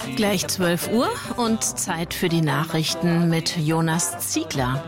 Gleich 12 Uhr und Zeit für die Nachrichten mit Jonas Ziegler.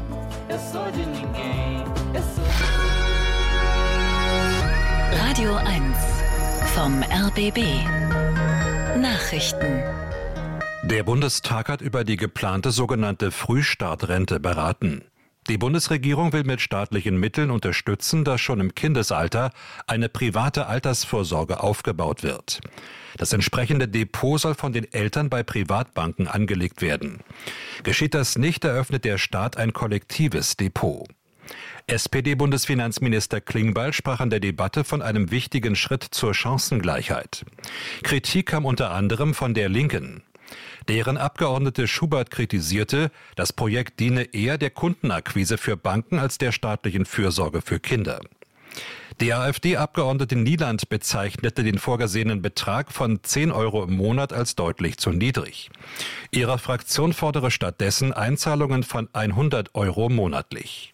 Radio 1 vom RBB. Nachrichten. Der Bundestag hat über die geplante sogenannte Frühstartrente beraten. Die Bundesregierung will mit staatlichen Mitteln unterstützen, dass schon im Kindesalter eine private Altersvorsorge aufgebaut wird. Das entsprechende Depot soll von den Eltern bei Privatbanken angelegt werden. Geschieht das nicht, eröffnet der Staat ein kollektives Depot. SPD-Bundesfinanzminister Klingbeil sprach an der Debatte von einem wichtigen Schritt zur Chancengleichheit. Kritik kam unter anderem von der Linken. Deren Abgeordnete Schubert kritisierte, das Projekt diene eher der Kundenakquise für Banken als der staatlichen Fürsorge für Kinder. Die AfD-Abgeordnete Nieland bezeichnete den vorgesehenen Betrag von 10 Euro im Monat als deutlich zu niedrig. Ihre Fraktion fordere stattdessen Einzahlungen von 100 Euro monatlich.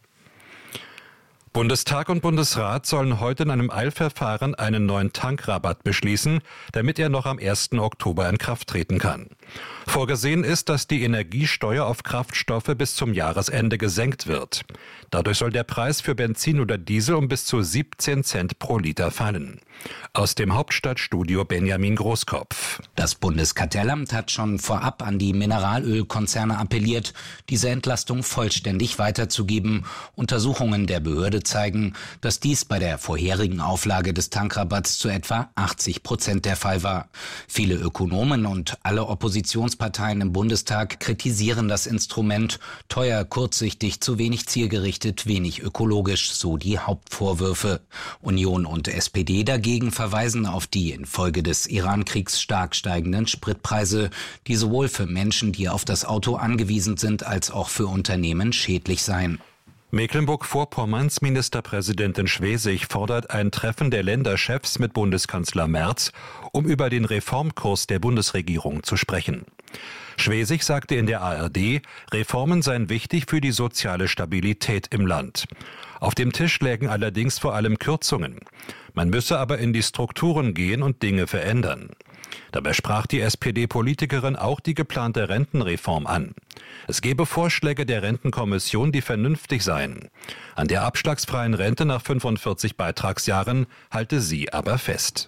Bundestag und Bundesrat sollen heute in einem Eilverfahren einen neuen Tankrabatt beschließen, damit er noch am 1. Oktober in Kraft treten kann. Vorgesehen ist, dass die Energiesteuer auf Kraftstoffe bis zum Jahresende gesenkt wird. Dadurch soll der Preis für Benzin oder Diesel um bis zu 17 Cent pro Liter fallen. Aus dem Hauptstadtstudio Benjamin Großkopf. Das Bundeskartellamt hat schon vorab an die Mineralölkonzerne appelliert, diese Entlastung vollständig weiterzugeben. Untersuchungen der Behörde zeigen, dass dies bei der vorherigen Auflage des Tankrabatts zu etwa 80% der Fall war. Viele Ökonomen und alle Oppositionsparteien im Bundestag kritisieren das Instrument. Teuer, kurzsichtig, zu wenig zielgerichtet, wenig ökologisch, so die Hauptvorwürfe. Union und SPD dagegen verweisen auf die infolge des Iran-Kriegs stark steigenden Spritpreise, die sowohl für Menschen, die auf das Auto angewiesen sind, als auch für Unternehmen schädlich seien. Mecklenburg-Vorpommerns Ministerpräsidentin Schwesig fordert ein Treffen der Länderchefs mit Bundeskanzler Merz, um über den Reformkurs der Bundesregierung zu sprechen. Schwesig sagte in der ARD, Reformen seien wichtig für die soziale Stabilität im Land. Auf dem Tisch lägen allerdings vor allem Kürzungen. Man müsse aber in die Strukturen gehen und Dinge verändern. Dabei sprach die SPD-Politikerin auch die geplante Rentenreform an. Es gebe Vorschläge der Rentenkommission, die vernünftig seien. An der abschlagsfreien Rente nach 45 Beitragsjahren halte sie aber fest.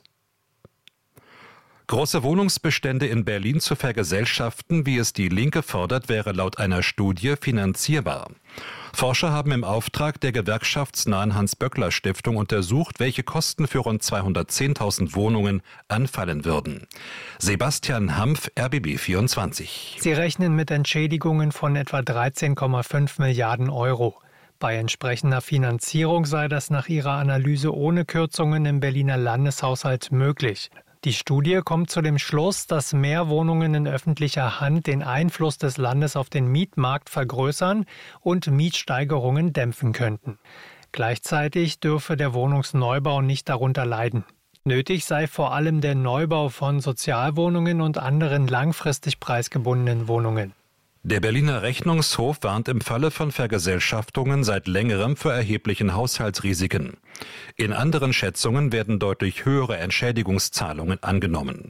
Große Wohnungsbestände in Berlin zu vergesellschaften, wie es die Linke fordert, wäre laut einer Studie finanzierbar. Forscher haben im Auftrag der gewerkschaftsnahen Hans-Böckler-Stiftung untersucht, welche Kosten für rund 210.000 Wohnungen anfallen würden. Sebastian Hampf, RBB 24. Sie rechnen mit Entschädigungen von etwa 13,5 Milliarden Euro. Bei entsprechender Finanzierung sei das nach ihrer Analyse ohne Kürzungen im Berliner Landeshaushalt möglich. Die Studie kommt zu dem Schluss, dass mehr Wohnungen in öffentlicher Hand den Einfluss des Landes auf den Mietmarkt vergrößern und Mietsteigerungen dämpfen könnten. Gleichzeitig dürfe der Wohnungsneubau nicht darunter leiden. Nötig sei vor allem der Neubau von Sozialwohnungen und anderen langfristig preisgebundenen Wohnungen. Der Berliner Rechnungshof warnt im Falle von Vergesellschaftungen seit längerem vor erheblichen Haushaltsrisiken. In anderen Schätzungen werden deutlich höhere Entschädigungszahlungen angenommen.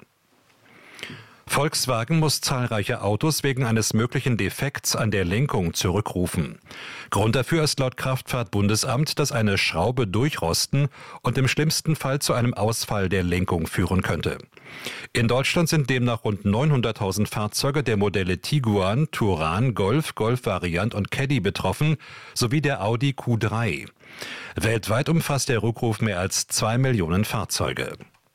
Volkswagen muss zahlreiche Autos wegen eines möglichen Defekts an der Lenkung zurückrufen. Grund dafür ist laut Kraftfahrtbundesamt, dass eine Schraube durchrosten und im schlimmsten Fall zu einem Ausfall der Lenkung führen könnte. In Deutschland sind demnach rund 900.000 Fahrzeuge der Modelle Tiguan, Touran, Golf, Golf-Variant und Caddy betroffen, sowie der Audi Q3. Weltweit umfasst der Rückruf mehr als 2 Millionen Fahrzeuge.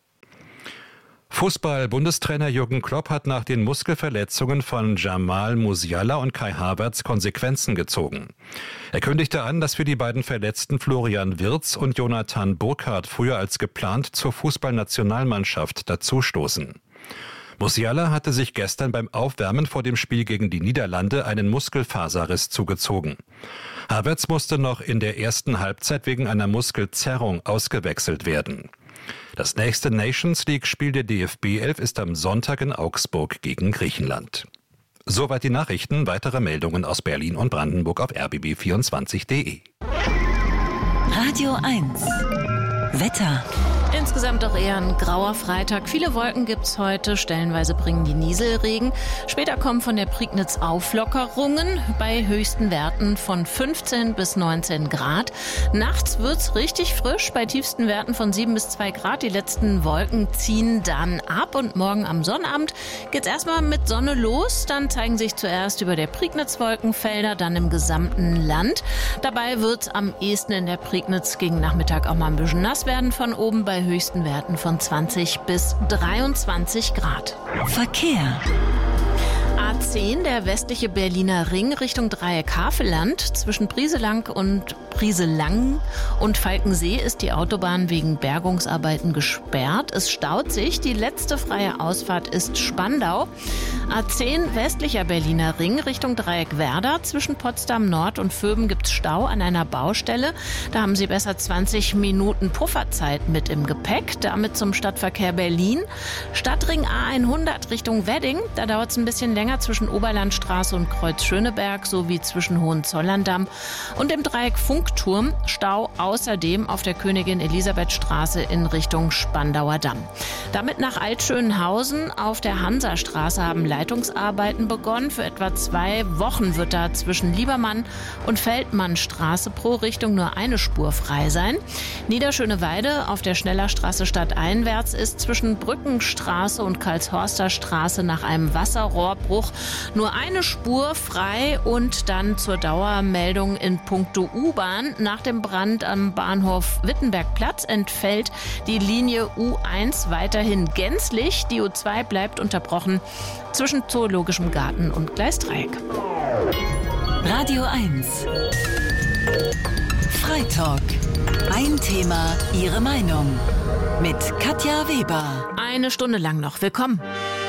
Fußball-Bundestrainer Jürgen Klopp hat nach den Muskelverletzungen von Jamal Musiala und Kai Havertz Konsequenzen gezogen. Er kündigte an, dass für die beiden Verletzten Florian Wirtz und Jonathan Burkhardt früher als geplant zur Fußballnationalmannschaft dazustoßen. Musiala hatte sich gestern beim Aufwärmen vor dem Spiel gegen die Niederlande einen Muskelfaserriss zugezogen. Havertz musste noch in der ersten Halbzeit wegen einer Muskelzerrung ausgewechselt werden. Das nächste Nations League-Spiel der DFB 11 ist am Sonntag in Augsburg gegen Griechenland. Soweit die Nachrichten. Weitere Meldungen aus Berlin und Brandenburg auf rbb24.de. Radio 1 Wetter. Insgesamt auch eher ein grauer Freitag. Viele Wolken gibt's heute, stellenweise bringen die Nieselregen. Später kommen von der Prignitz Auflockerungen bei höchsten Werten von 15 bis 19 Grad. Nachts wird's richtig frisch bei tiefsten Werten von 7 bis 2 Grad. Die letzten Wolken ziehen dann ab und morgen am Sonnabend geht's erstmal mit Sonne los. Dann zeigen sich zuerst über der Prignitz Wolkenfelder, dann im gesamten Land. Dabei wird's am ehesten in der Prignitz gegen Nachmittag auch mal ein bisschen nass werden von oben bei höchsten Werten von 20 bis 23 Grad. Verkehr. A10, der westliche Berliner Ring Richtung Dreieck Havelland. Zwischen Brieselang und Falkensee ist die Autobahn wegen Bergungsarbeiten gesperrt. Es staut sich. Die letzte freie Ausfahrt ist Spandau. A10, westlicher Berliner Ring Richtung Dreieck Werder. Zwischen Potsdam Nord und Vöben gibt es Stau an einer Baustelle. Da haben Sie besser 20 Minuten Pufferzeit mit im Gepäck. Damit zum Stadtverkehr Berlin. Stadtring A100 Richtung Wedding. Da dauert es ein bisschen länger zwischen Oberlandstraße und Kreuz Schöneberg sowie zwischen Hohenzollern-Damm und im Dreieck Funkturm. Stau außerdem auf der Königin-Elisabeth-Straße in Richtung Spandauer Damm. Damit nach Altschönhausen auf der Hansastraße haben Leitungsarbeiten begonnen. Für etwa 2 Wochen wird da zwischen Liebermann und Feldmannstraße pro Richtung nur eine Spur frei sein. Niederschöneweide auf der Schnellerstraße stadteinwärts ist zwischen Brückenstraße und Karlshorster Straße nach einem Wasserrohrbruch nur eine Spur frei und dann zur Dauermeldung in puncto U-Bahn. Nach dem Brand am Bahnhof Wittenbergplatz entfällt die Linie U1 weiterhin gänzlich. Die U2 bleibt unterbrochen zwischen Zoologischem Garten und Gleisdreieck. Radio 1. Freitalk. Ein Thema, Ihre Meinung. Mit Katja Weber. Eine Stunde lang noch. Willkommen.